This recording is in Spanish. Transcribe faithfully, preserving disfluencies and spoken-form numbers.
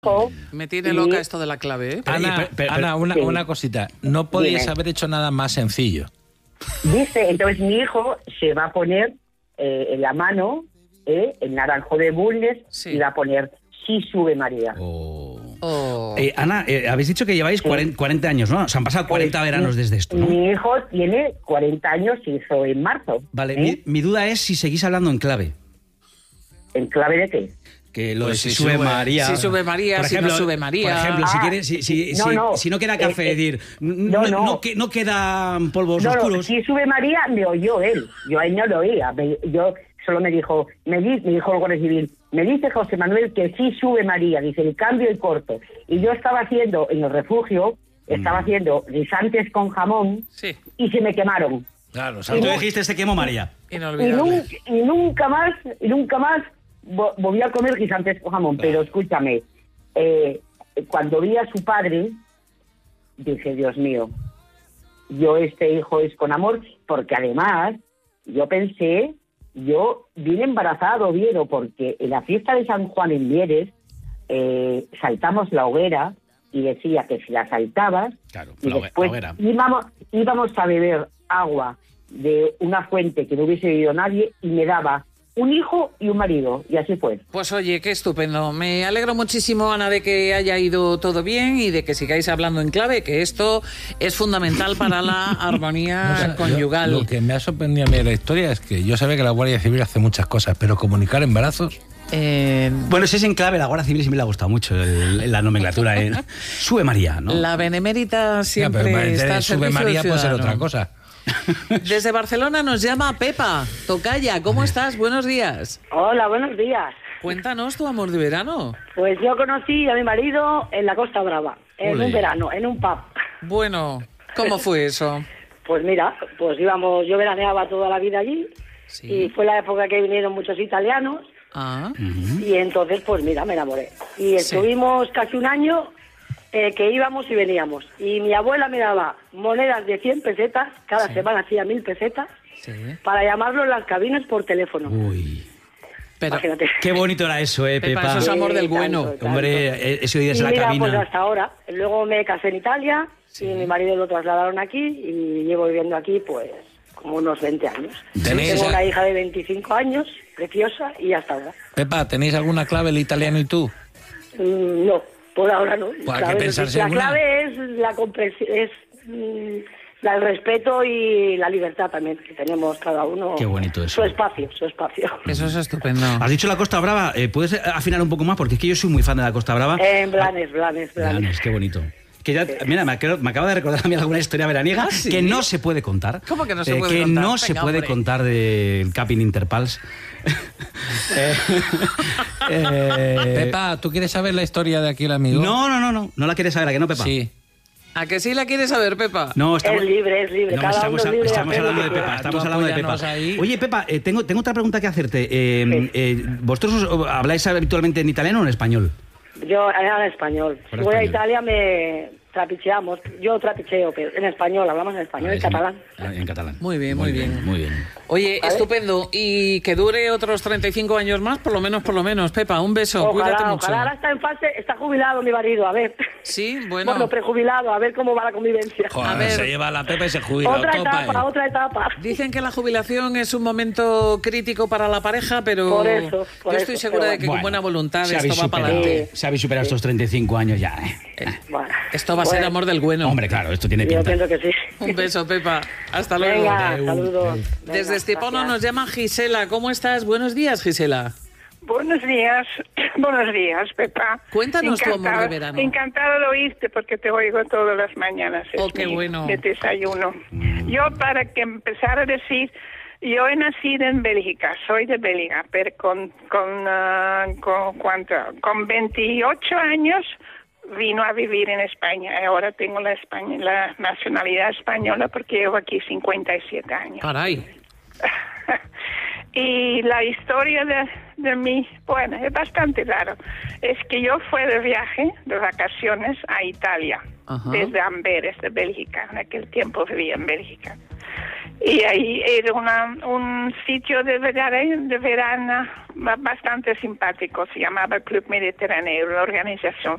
Me tiene loca esto de la clave, ¿eh? Ana, pero, pero, Ana una, sí. una cosita. No podíais Dime. haber hecho nada más sencillo. Dice, entonces mi hijo se va a poner eh, en la mano, eh, el naranjo de Bulnes, Sí. y va a poner sí sube María. Oh. Oh. Eh, Ana, eh, habéis dicho que lleváis Sí. cuarenta, cuarenta años, ¿no? Se han pasado cuarenta Pues, veranos mi- desde esto, ¿no? Mi hijo tiene cuarenta años, se hizo en marzo. Vale, ¿eh? mi, mi duda es si seguís hablando en clave. ¿En clave de qué? Que lo Pues de si, si sube, sube- María. si sube María, si no sube María. Por ejemplo, si Ah, quieres, si, si, no, si- no. si no queda café, Eh, es decir, no, no, no. no que- no quedan polvos No, no, oscuros. si sube María, me oyó él. Yo a él no lo oía. Me- yo solo me dijo, me, di, me dijo el Guardia Civil, me dice José Manuel que sí sube María, dice el cambio y corto. Y yo estaba haciendo, en el refugio, estaba Mm. haciendo guisantes con jamón Sí, y se me quemaron. Claro, o Y sea, tú no- dijiste, se quemó María. Y, inolvidable. nun- y nunca más, y nunca más vo- volví a comer guisantes con jamón. Pero escúchame, eh, cuando vi a su padre, dije, Dios mío, yo este hijo es con amor, porque además yo pensé, yo vine embarazada, Oviedo, porque en la fiesta de San Juan en Mieres eh, saltamos la hoguera y decía que si la saltabas Claro, y la hogue- después la hoguera. íbamos, íbamos a beber agua de una fuente que no hubiese bebido nadie y me daba un hijo y un marido, y así fue. Pues oye, qué estupendo. Me alegro muchísimo, Ana, de que haya ido todo bien y de que sigáis hablando en clave, que esto es fundamental para la armonía o sea, conyugal. yo- lo que me ha sorprendido a mí de la historia es que yo sabía que la Guardia Civil hace muchas cosas, pero comunicar embarazos... Eh, Bueno, si es en clave, la Guardia Civil siempre le ha gustado mucho el- la nomenclatura. ¿eh? Sube María, ¿no? La benemérita Ya, siempre pero está al sube servicio María del puede ser ciudadano. otra cosa. Desde Barcelona nos llama Pepa. Tocaya, ¿cómo estás? Buenos días. Hola, buenos días. Cuéntanos tu amor de verano. Pues yo conocí a mi marido en la Costa Brava, en Ole. un verano, en un pub. Bueno, ¿cómo fue eso? Pues mira, pues íbamos, yo veraneaba toda la vida allí y fue la época que vinieron muchos italianos Ah, y entonces pues mira, me enamoré. Y Sí. estuvimos casi un año eh, que íbamos y veníamos. Y mi abuela me daba monedas de cien pesetas, cada Sí. semana hacía mil pesetas, sí. para llamarlo en las cabinas por teléfono. Uy, Pero, Imagínate. qué bonito era eso, ¿eh, Pepa, Pepa? eso es amor del Sí, bueno. tanto. Hombre, eh, ese día es Y la mira, cabina. pues hasta ahora. Luego me casé en Italia y mi marido lo trasladaron aquí y llevo viviendo aquí pues como unos veinte años. Tenéis Tengo a- una hija de veinticinco años, preciosa, y hasta ahora. Pepa, ¿tenéis alguna clave el italiano y tú? Mm, no, por ahora no. Pues hay que Clave- pensarse la en una. clave es la comprensión, es mm, la- el respeto y la libertad también, que tenemos cada uno. Qué bonito eso. Su espacio, su espacio. Eso es estupendo. Has dicho la Costa Brava, eh, ¿puedes afinar un poco más? Porque es que yo soy muy fan de la Costa Brava. En Blanes, Blanes, Blanes. Blanes, qué bonito. Que ya, mira, me, acabo- me acaba de recordar a mí alguna historia veraniega ¿Ah, sí? que no se puede contar. ¿Cómo que no se Eh, puede que contar? no se Venga, puede hombre. contar del Capin Interpals. Eh, eh, Pepa, ¿tú quieres saber la historia de aquí el amigo? no, no, no, no. ¿No la quieres saber? ¿A que no, Pepa? Sí. ¿A que sí la quieres saber, Pepa? No, estamos, Es libre, es libre. No, Cada estamos, uno es libre de estamos hacer lo hablando de que Pepa. quiera. Estamos Tú hablando de Pepa. apóyanos ahí. Oye, Pepa, eh, tengo, tengo otra pregunta que hacerte. Eh, eh, ¿Vosotros os- habláis habitualmente en italiano o en español? Yo era en español. Si Por voy a español. Italia me trapicheamos. Yo trapicheo, pero en español, hablamos en español, en catalán. Ah, En catalán. Muy bien, muy bien. Muy bien. Oye, estupendo. Y que dure otros treinta y cinco años más, por lo menos, por lo menos. Pepa, un beso. Cuídate Ojalá, mucho. ojalá. Ahora está en fase, está jubilado mi marido, a ver. Sí, bueno. Bueno, prejubilado, a ver cómo va la convivencia. Joder, A ver. se lleva la Pepa y se jubila. Otra topa, etapa, eh. otra etapa. Dicen que la jubilación es un momento crítico para la pareja, pero Por eso, por yo estoy eso, segura pero de que Bueno, con buena voluntad si esto habéis va para superado- adelante. Si habéis superado estos treinta y cinco años ya. eh. Bueno, Esto va a ser bueno, amor del bueno. Hombre, claro, esto tiene Yo pinta. pienso que sí. Un beso, Pepa. Hasta luego. Venga, Adeu, saludos. adeu. Venga, Desde Estepona gracias. nos llama Gisela. ¿Cómo estás? Buenos días, Gisela. Buenos días, buenos días, Pepa. Cuéntanos tu amor de verano. Encantada de oírte porque te oigo todas las mañanas. Oh, es qué mi- bueno. De desayuno. Yo, para que empezar a decir, yo he nacido en Bélgica, soy de Bélgica, pero con, con, ah, con, ¿cuánto? Con veintiocho años vino a vivir en España. Ahora tengo la, España, la nacionalidad española porque llevo aquí cincuenta y siete años. Caray. Y la historia de, de mí, bueno, es bastante raro. Es que yo fui de viaje, de vacaciones, a Italia, Ajá. desde Amberes, de Bélgica. En aquel tiempo vivía en Bélgica. Y ahí era una, un sitio de verano, de verano bastante simpático. Se llamaba Club Mediterráneo, la organización